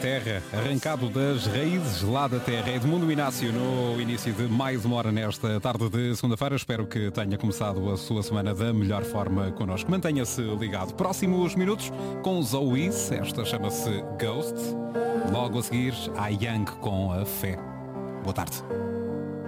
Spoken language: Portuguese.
terra, arrancado das raízes lá da terra. Edmundo Inácio no início de mais uma hora nesta tarde de segunda-feira. Espero que tenha começado a sua semana da melhor forma connosco. Mantenha-se ligado. Próximos minutos com Zoe, esta chama-se Ghost. Logo a seguir, a Young com a Fé. Boa tarde.